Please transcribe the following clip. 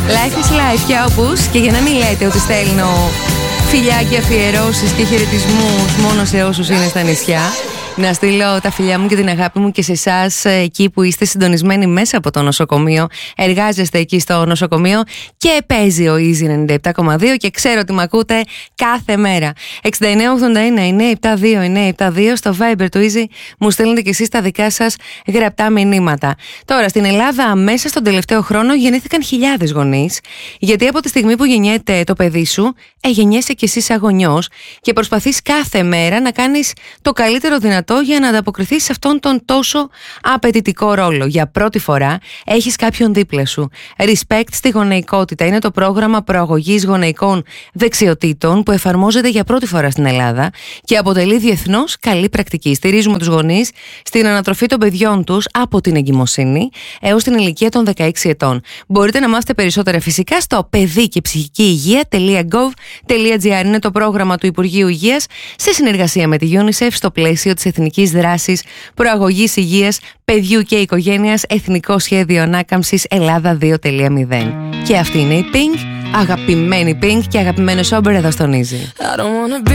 Life is life και όπως και για να μην λέτε ότι στέλνω φιλιά και αφιερώσεις και χαιρετισμούς μόνο σε όσους είναι στα νησιά, να στείλω τα φιλιά μου και την αγάπη μου και σε εσάς εκεί που είστε συντονισμένοι μέσα από το νοσοκομείο, εργάζεστε εκεί στο νοσοκομείο και παίζει ο Easy 97,2 και ξέρω ότι με ακούτε κάθε μέρα. 6981-972-972 στο Viber του Easy μου στέλνετε και εσείς τα δικά σας γραπτά μηνύματα. Τώρα στην Ελλάδα μέσα στον τελευταίο χρόνο γεννήθηκαν χιλιάδες γονείς, γιατί από τη στιγμή που γεννιέται το παιδί σου γεννιέσαι κι εσύ σαν γονιός και προσπαθείς κάθε μέρα να κάνεις το καλύτερο δυνατό για να ανταποκριθείς σε αυτόν τον τόσο απαιτητικό ρόλο. Για πρώτη φορά έχεις κάποιον δίπλα σου. Respect στη γονεϊκότητα είναι το πρόγραμμα προαγωγής γονεϊκών δεξιοτήτων που εφαρμόζεται για πρώτη φορά στην Ελλάδα και αποτελεί διεθνώς καλή πρακτική. Στηρίζουμε τους γονείς στην ανατροφή των παιδιών τους από την εγκυμοσύνη έως την ηλικία των 16 ετών. Μπορείτε να μάθετε περισσότερα φυσικά στο παιδί και ψυχική υγεία.gov.gr. Είναι το πρόγραμμα του Υπουργείου Υγείας σε συνεργασία με τη UNICEF στο πλαίσιο της Εθνικής Δράσης Προαγωγής Υγείας Παιδιού και Οικογένειας, Εθνικό Σχέδιο Ανάκαμψης Ελλάδα 2.0. Και αυτή είναι η Pink, αγαπημένη Pink και αγαπημένο Sober εδώ στον Easy.